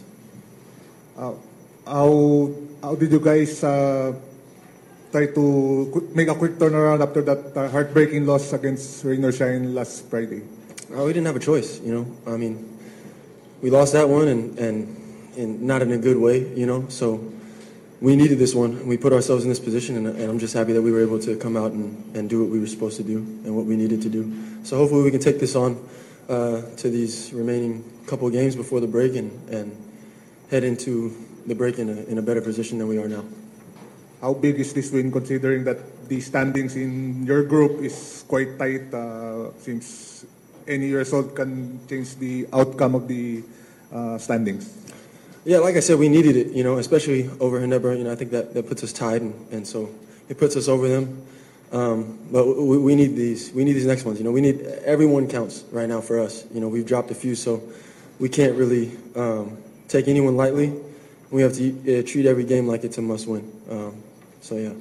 Uh, how, how did you guys uh, try to qu- make a quick turnaround after that uh, heartbreaking loss against Rain or Shine last Friday? Uh, we didn't have a choice, you know. I mean, we lost that one, and, and, and not in a good way, you know. So we needed this one. We put ourselves in this position, and, and I'm just happy that we were able to come out and, and do what we were supposed to do and what we needed to do. So hopefully we can take this on uh, to these remaining couple of games before the break, and, and head into the break in a, in a better position than we are now. How big is this win, considering that the standings in your group is quite tight? Uh, seems any result can change the outcome of the uh, standings. Yeah, like I said, we needed it, you know, especially over Ginebra. You know, I think that, that puts us tied, and, and so it puts us over them. Um, but we, we need these. We need these next ones. You know, we need everyone counts right now for us. You know, we've dropped a few, so we can't really um, take anyone lightly. We have to uh, treat every game like it's a must-win. Um, so yeah.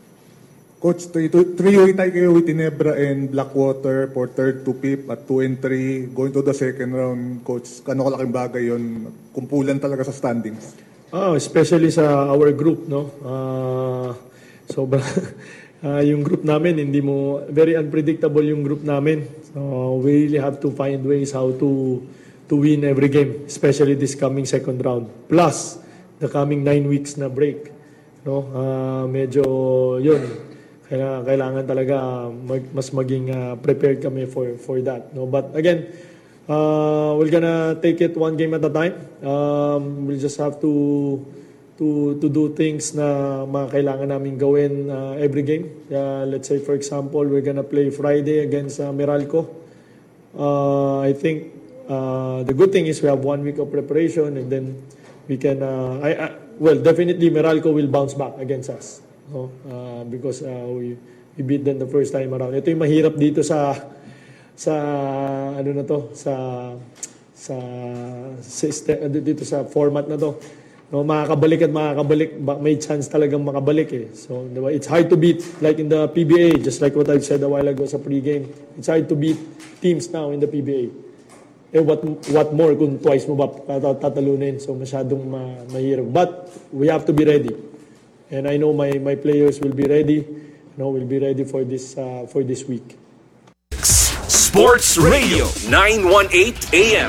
Coach, three-way tie kayo with Ginebra and Blackwater for third to fifth at two and three. Going to the second round, Coach, kano kalaking bagay yun? Kumpulan talaga sa standings. Oh, especially sa our group, no? Uh, so, uh, yung group namin, hindi mo, very unpredictable yung group namin. So, we really have to find ways how to to win every game, especially this coming second round. Plus, the coming nine weeks na break. No? Uh, medyo, yun. Kailangan, kailangan talaga mag, mas maging uh, prepared kami for for that. No, but again, Uh, we're gonna take it one game at a time. Um, we'll just have to to to do things na mga kailangan namin gawin uh, every game. Uh, let's say for example, we're gonna play Friday against uh, Meralco. Uh, I think uh, the good thing is we have one week of preparation, and then we can. Uh, I, I well definitely Meralco will bounce back against us, no? uh, because uh, we we beat them the first time around. Ito yung mahirap dito sa sa ano na to sa sa system dito sa format na to. No, makakabalik at makakabalik, may chance talagang makabalik eh. So, diba? It's hard to beat, like in the P B A, just like what I said a while ago sa pregame. It's hard to beat teams now in the P B A. Eh, what what more kung twice mo ba tatalunin? So, masyadong ma mahirap. But, we have to be ready. And I know my my players will be ready. You know, will be ready for this uh, for this week. Sports Radio nine eighteen A M.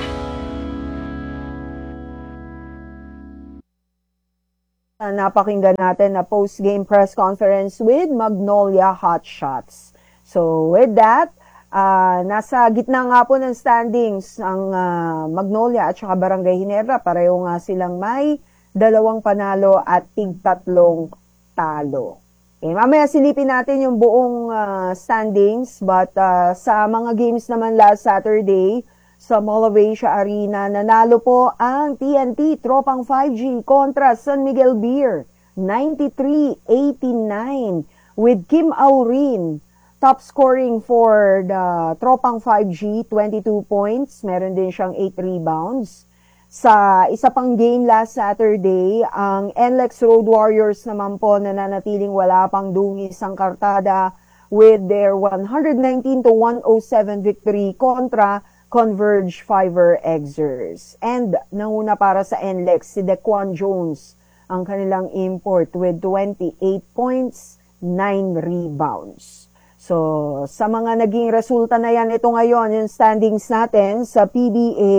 Napakinggan natin na post-game press conference with Magnolia Hotshots. So with that, uh, nasa gitna nga po ng standings ang uh, Magnolia at saka Barangay Ginebra. Pareho nga silang may dalawang panalo at tig-tatlong talo. Okay, mamaya silipin natin yung buong uh, standings, but uh, sa mga games naman last Saturday, sa Mall of Asia Arena, nanalo po ang T N T Tropang five G kontra San Miguel Beer, ninety-three eighty-nine, with Kim Aurin top scoring for the Tropang five G, twenty-two points, meron din siyang eight rebounds. Sa isa pang game last Saturday, ang N L E X Road Warriors naman po nananatiling wala pang dungis ang kartada with their one nineteen to one oh seven victory kontra Converge Fiver Exers. And nanguna para sa N L E X si Dequan Jones, ang kanilang import with twenty-eight points, nine rebounds. So, sa mga naging resulta na yan, ito ngayon yung standings natin sa P B A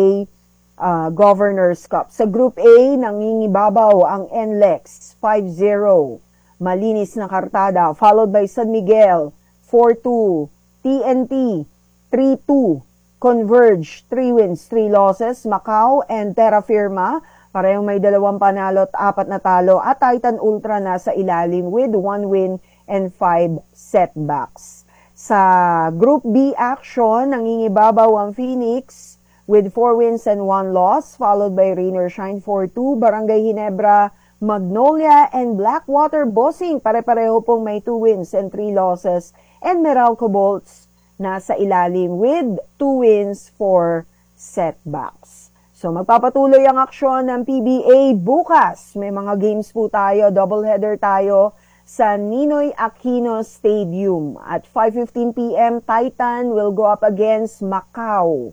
uh, Governors Cup. Sa Group A, nangingibabaw ang N L E X five zero, malinis na kartada, followed by San Miguel four two, T N T three two, Converge, three wins, three losses. Macau and Terra Firma, parehong may dalawang panalo at apat na talo. At Titan Ultra na sa ilalim with one win and five setbacks. Sa Group B action, nangingibabaw ang Phoenix with four wins and one loss, followed by Rainer Shine four two, Barangay Ginebra, Magnolia, and Blackwater Bossing. Pare-pareho pong may two wins and three losses. And Meralco Bolts nasa ilalim with two wins, four setbacks. So magpapatuloy ang aksyon ng P B A bukas. May mga games po tayo, doubleheader tayo sa Ninoy Aquino Stadium. At five fifteen p m, Titan will go up against Macau.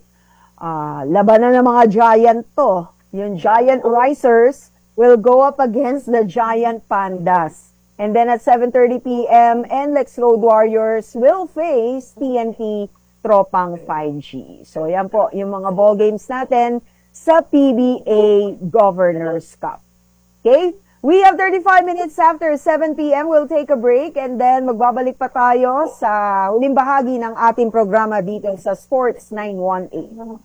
Uh, labanan ng mga Giant to. Yung Giant Risers will go up against the Giant Pandas. And then at seven thirty p m, N L E X Road Warriors will face T N T Tropang five G. So yan po yung mga ball games natin sa P B A Governors Cup. Okay? We have thirty-five minutes after seven p m We'll take a break and then magbabalik pa tayo sa huling bahagi ng ating programa dito sa Sports nine eighteen.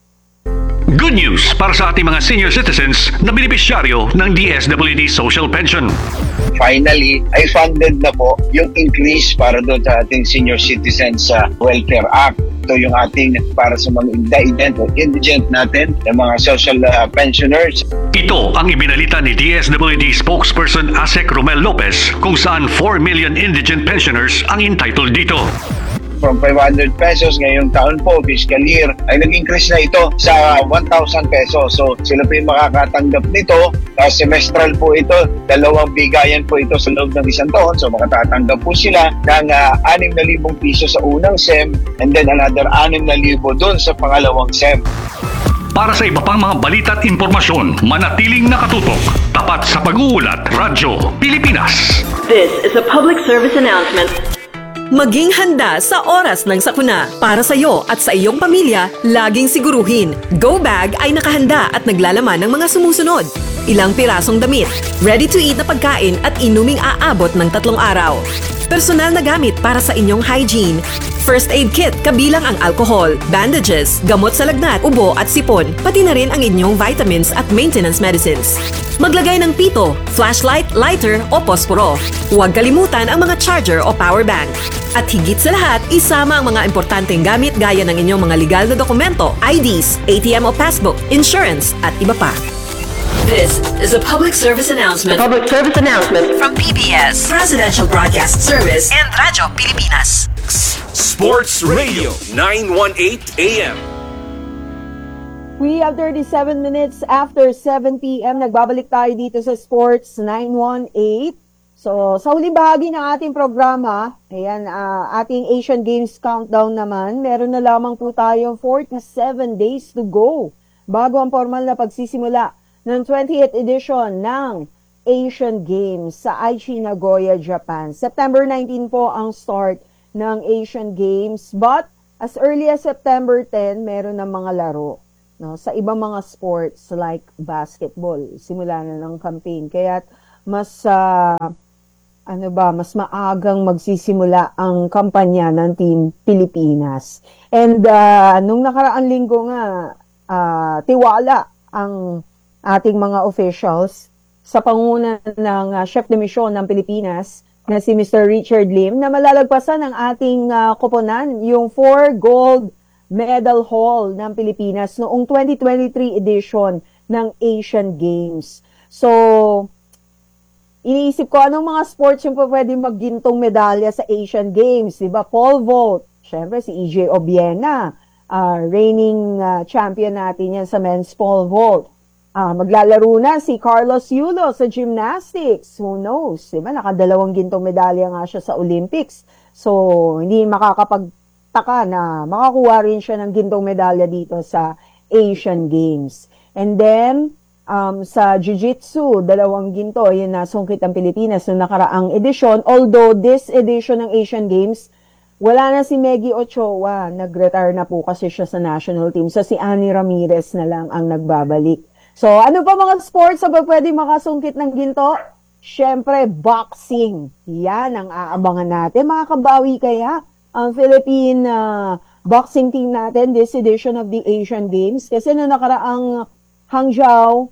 Good news para sa ating mga senior citizens na benepisyaryo ng D S W D Social Pension. Finally, ay funded na po yung increase para doon sa ating Senior Citizens uh, Welfare Act. Ito yung ating para sa mga indigent o indigent natin, yung mga social uh, pensioners. Ito ang ibinalita ni D S W D spokesperson Asek Romel Lopez kung saan four million indigent pensioners ang entitled dito. From five hundred pesos ngayong taon po, fiscal year, ay nag-increase na ito sa one thousand pesos. So sila po yung makakatanggap nito. Uh, semestral po ito, dalawang bigayan po ito sa loob ng isang taon. So makatatanggap po sila ng uh, six thousand piso sa unang S E M and then another six thousand doon sa pangalawang S E M. Para sa iba pang mga balita at impormasyon, manatiling nakatutok. Tapat sa pag-uulat, Radyo Pilipinas. This is a public service announcement. Maging handa sa oras ng sakuna. Para sa iyo at sa iyong pamilya, laging siguruhin, Go Bag ay nakahanda at naglalaman ng mga sumusunod. ilang pirasong damit, ready-to-eat na pagkain at inuming aabot ng tatlong araw. Personal na gamit para sa inyong hygiene. First aid kit kabilang ang alcohol, bandages, gamot sa lagnat, ubo at sipon, pati na rin ang inyong vitamins at maintenance medicines. Maglagay ng pito, flashlight, lighter o posporo. Huwag kalimutan ang mga charger o power bank. At higit sa lahat, isama ang mga importanteng gamit gaya ng inyong mga legal na dokumento, I Ds, A T M o passbook, insurance at iba pa. This is a public service announcement. Public service announcement from P B S, Presidential Broadcast Service, and Radyo Pilipinas. Sports Radio nine eighteen A M. We have thirty-seven minutes after seven p m Nagbabalik tayo dito sa Sports nine eighteen. So, sa huling bahagi ng ating programa, ayan, uh, ating Asian Games countdown naman, meron na lamang po tayong forty-seven days to go bago ang formal na pagsisimula ng twentieth edition ng Asian Games sa Aichi, Nagoya, Japan. September nineteenth po ang start ng Asian Games, but as early as September tenth, meron na mga laro, no, sa ibang mga sports like basketball. Simula na ng campaign. Kaya mas uh, ano ba, mas maagang magsisimula ang kampanya ng Team Pilipinas. And uh, nung nakaraang linggo nga, uh, tiwala ang ating mga officials sa panguna ng uh, Chef de Mission ng Pilipinas na si Mister Richard Lim na malalagpasan ng ating uh, koponan yung four gold medal haul ng Pilipinas noong twenty twenty-three edition ng Asian Games. So, iniisip ko anong mga sports yung pwede maggintong medalya sa Asian Games, di ba? Pole vault, syempre si E J Obiena, uh, reigning uh, champion natin yan sa men's pole vault. Uh, maglalaro na si Carlos Yulo sa gymnastics. Who knows? Diba? Nakadalawang gintong medalya nga siya sa Olympics. So, hindi makakapagtaka na makakuha rin siya ng gintong medalya dito sa Asian Games. And then, um, sa Jiu-Jitsu, dalawang ginto, yun na sungkit ang Pilipinas noong nakaraang edisyon. Although, this edition ng Asian Games, wala na si Meggie Ochoa. Nag-retire na po kasi siya sa national team. So, si Annie Ramirez na lang ang nagbabalik. So, ano pa mga sports na pwede makasungkit ng ginto? Siyempre, boxing. Yan ang aabangan natin. Makakabawi kaya ang Philippine uh, boxing team natin this edition of the Asian Games? Kasi na nakaraang Hangzhou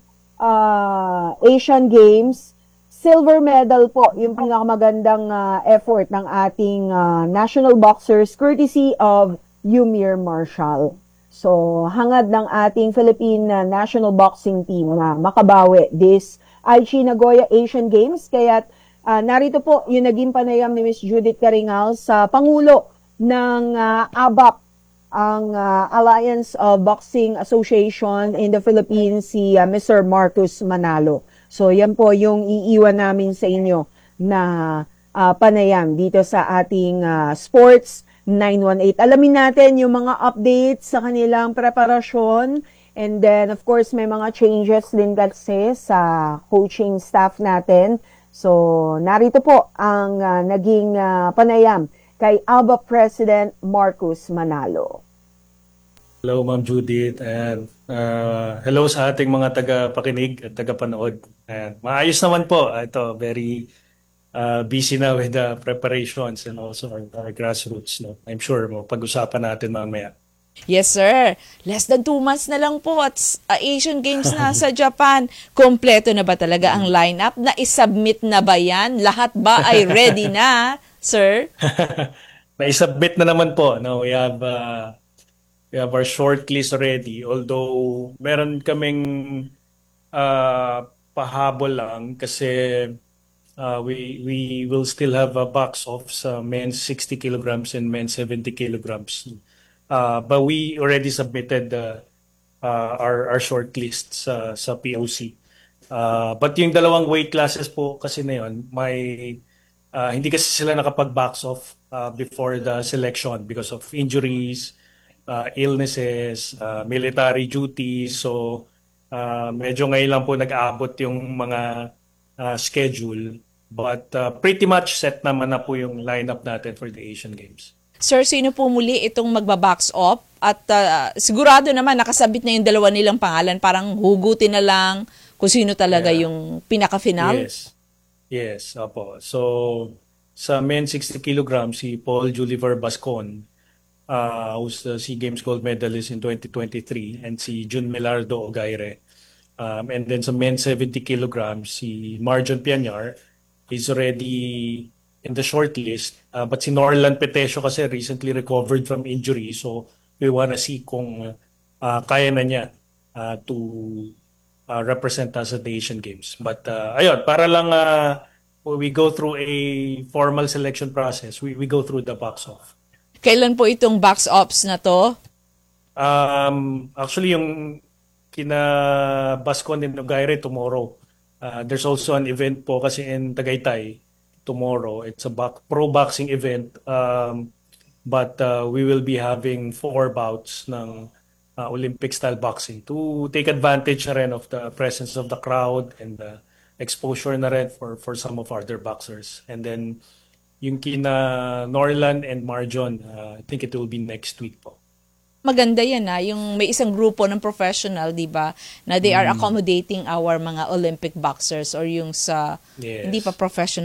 uh, Asian Games, silver medal po yung pinakamagandang uh, effort ng ating uh, national boxers courtesy of Yumir Marshall. So, hangad ng ating Philippine uh, national boxing team na makabawi this Aichi Nagoya Asian Games. Kaya uh, narito po yung naging panayam ni Miss Judith Caringal sa Pangulo ng uh, A B A P, ang uh, Alliance of Boxing Association in the Philippines, si uh, Mister Marcus Manalo. So, yan po yung iiwan namin sa inyo na uh, panayam dito sa ating uh, Sports nine eighteen. Alamin natin yung mga updates sa kanilang preparasyon. And then, of course, may mga changes din kasi sa coaching staff natin. So, narito po ang uh, naging uh, panayam kay A B A P President Marcus Manalo. Hello, Ma'am Judith. And uh, hello sa ating mga taga-pakinig at taga-panood. And maayos naman po. Ito, very Uh, busy na with the preparations and also our, our grassroots. No? I'm sure mo pag-usapan natin mamaya. Yes, sir. Less than two months na lang po at uh, Asian Games na sa Japan. Kompleto na ba talaga ang lineup? Na-isubmit na ba yan? Lahat ba ay ready na, sir? Na-isubmit na naman po. No? We have uh, we have our shortlist already. Although meron kaming uh, pahabol lang kasi Uh, we we will still have a box of uh, men's sixty kilograms and men's seventy kilograms. Uh, but we already submitted uh, uh, our our short list sa sa P O C. Uh, but yung dalawang weight classes po kasi na yun, may uh, hindi kasi sila nakapag-box off uh, before the selection because of injuries, uh, illnesses, uh, military duties. So uh, medyo ngayon lang po nag-aabot yung mga uh, schedule. But uh, pretty much set naman na po yung lineup natin for the Asian Games. Sir, sino po muli itong magbabox off? At uh, sigurado naman nakasabit na yung dalawa nilang pangalan. Parang hugutin na lang kung sino talaga Yeah. yung pinaka-final? Yes. Yes, opo. So, sa men sixty kilograms, si Paul Juliver Bascon, uh, who's the SEA Games gold medalist in twenty twenty-three, and si Jun Melardo Ogaire. Um, and then sa men seventy kilograms, si Marjon Piañar is already in the short list. Uh, but si Norlan Petesio kasi recently recovered from injury. So, we wanna see kung uh, kaya na niya uh, to uh, represent us at the Asian Games. But uh, ayun, para lang uh, we go through a formal selection process, we, we go through the box off. Kailan po itong box ops na to? Um, actually, yung kina Bascon and Ogaire tomorrow. Uh, there's also an event po kasi in Tagaytay tomorrow. It's a bo- pro boxing event. Um, but uh, we will be having four bouts ng uh, Olympic style boxing to take advantage na rin of the presence of the crowd and the exposure na rin for for some of our other boxers. And then yung kina Norlan and Marjon, uh, I think it will be next week po. Maganda yan na yung may isang grupo ng professional, di ba, na they are accommodating our mga Olympic boxers or yung sa Yes. hindi pa professional